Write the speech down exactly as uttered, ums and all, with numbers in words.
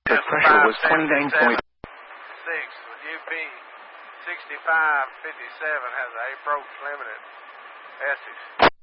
The pressure was twenty-nine point six with U P sixty-five fifty-seven has an approach limited. Essex.